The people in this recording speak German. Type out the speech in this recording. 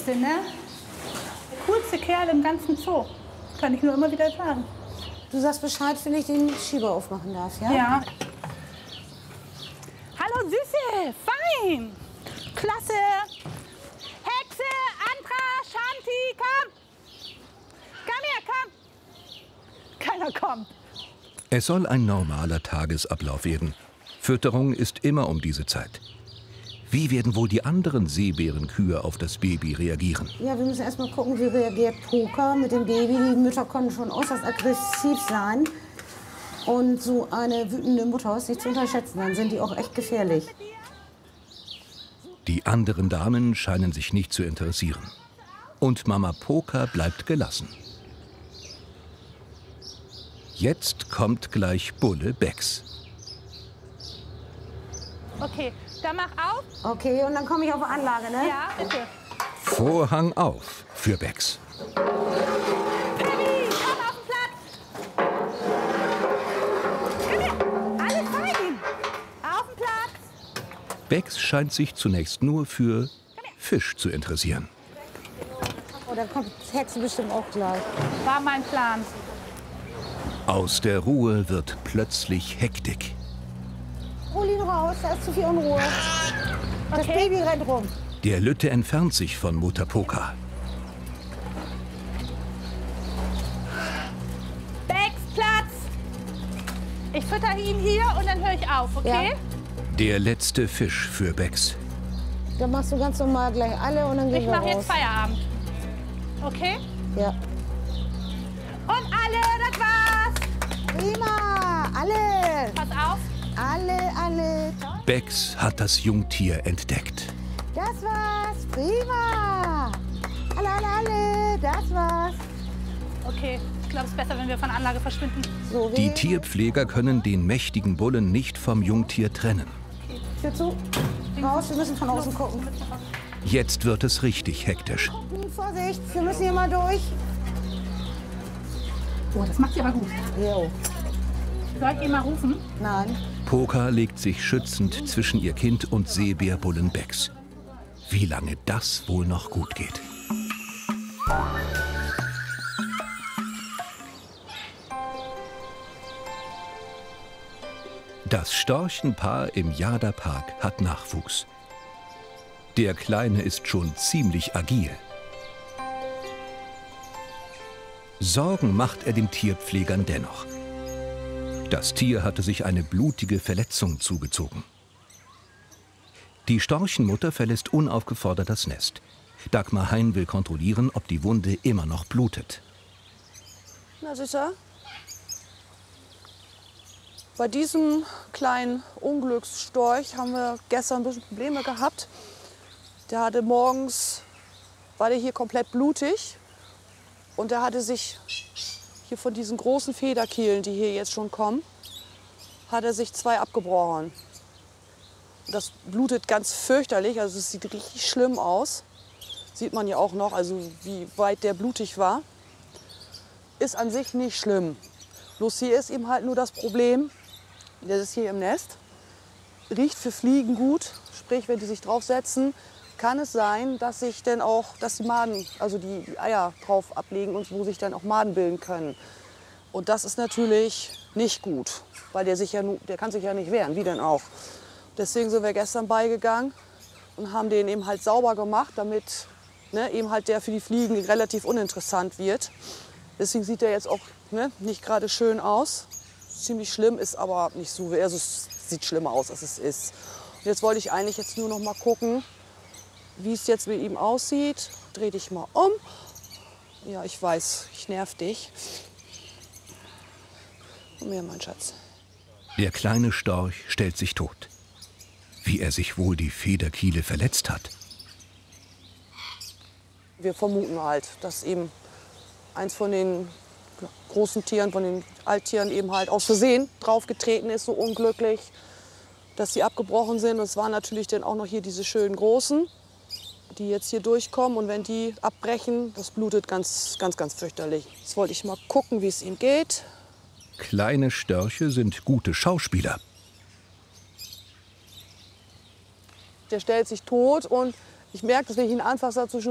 coolste, ne? Der coolste Kerl im ganzen Zoo. Kann ich nur immer wieder sagen. Du sagst Bescheid, wenn ich den Schieber aufmachen darf, ja? Ja. Hallo Süße, fein. Klasse. Hexe, Antra, Shanti, komm. Komm her, komm. Keiner kommt. Es soll ein normaler Tagesablauf werden. Fütterung ist immer um diese Zeit. Wie werden wohl die anderen Seebärenkühe auf das Baby reagieren? Ja, wir müssen erst mal gucken, wie reagiert Poker mit dem Baby. Die Mütter können schon äußerst aggressiv sein. Und so eine wütende Mutter ist nicht zu unterschätzen. Dann sind die auch echt gefährlich. Die anderen Damen scheinen sich nicht zu interessieren. Und Mama Poker bleibt gelassen. Jetzt kommt gleich Bulle Bex. Okay, dann mach auf. Okay, und dann komme ich auf die Anlage, ne? Ja, bitte. Vorhang auf für Bex. Baby, komm auf den Platz. Komm her, alles fein. Auf den Platz. Bex scheint sich zunächst nur für Fisch zu interessieren. Oh, dann kommt Hexe bestimmt auch gleich. War mein Plan. Aus der Ruhe wird plötzlich Hektik. Hol ihn raus, da ist zu viel Unruhe. Das Okay. Baby rennt rum. Der Lütte entfernt sich von Mutter Poker. Bex, Platz. Ich fütter ihn hier und dann höre ich auf, okay? Ja. Der letzte Fisch für Bex. Dann machst du ganz normal gleich alle und dann gehen Ich wir mache raus. jetzt Feierabend. Okay? Ja. Und alle, das war's. Prima, alle. Pass auf. Alle. Bex hat das Jungtier entdeckt. Das war's, prima. Alle, das war's. Okay, ich glaube, es ist besser, wenn wir von der Anlage verschwinden. So, Die wir- Tierpfleger können den mächtigen Bullen nicht vom Jungtier trennen. Tür zu. Raus, wir müssen von außen gucken. Jetzt wird es richtig hektisch. Vorsicht, wir müssen hier mal durch. Oh, das macht sie aber gut. Jo. Soll ich ihn mal rufen? Nein. Poker legt sich schützend zwischen ihr Kind und Seebärbullen Bex. Wie lange das wohl noch gut geht. Das Storchenpaar im Jada-Park hat Nachwuchs. Der Kleine ist schon ziemlich agil. Sorgen macht er den Tierpflegern dennoch. Das Tier hatte sich eine blutige Verletzung zugezogen. Die Storchenmutter verlässt unaufgefordert das Nest. Dagmar Hein will kontrollieren, ob die Wunde immer noch blutet. Na Süßer, bei diesem kleinen Unglücksstorch haben wir gestern ein bisschen Probleme gehabt. Der hatte morgens, war der hier komplett blutig und der hatte sich hier von diesen großen Federkielen, die hier jetzt schon kommen, hat er sich 2 abgebrochen. Das blutet ganz fürchterlich, also es sieht richtig schlimm aus. Sieht man ja auch noch, also wie weit der blutig war. Ist an sich nicht schlimm. Bloß hier ist eben halt nur das Problem, der ist hier im Nest, riecht für Fliegen gut, sprich, wenn die sich draufsetzen, kann es sein, dass sich dann auch, dass die Maden, also die Eier drauf ablegen und wo sich dann auch Maden bilden können. Und das ist natürlich nicht gut, weil der kann sich ja nicht wehren, wie denn auch. Deswegen sind wir gestern beigegangen und haben den eben halt sauber gemacht, damit eben halt der für die Fliegen relativ uninteressant wird. Deswegen sieht der jetzt auch nicht gerade schön aus. Ziemlich schlimm, ist aber nicht so, also es sieht schlimmer aus, als es ist. Und jetzt wollte ich eigentlich jetzt nur noch mal gucken, wie es jetzt mit ihm aussieht. Dreh dich mal um. Ja, ich weiß, ich nerv dich. Komm her, mein Schatz. Der kleine Storch stellt sich tot. Wie er sich wohl die Federkiele verletzt hat. Wir vermuten halt, dass eben eins von den großen Tieren, von den Alttieren eben halt aus Versehen draufgetreten ist, so unglücklich, dass sie abgebrochen sind. Und es waren natürlich dann auch noch hier diese schönen großen, die jetzt hier durchkommen. Und wenn die abbrechen, das blutet ganz fürchterlich. Jetzt wollte ich mal gucken, wie es ihm geht. Kleine Störche sind gute Schauspieler. Der stellt sich tot und ich merke, dass wenn ich ihn anfasse,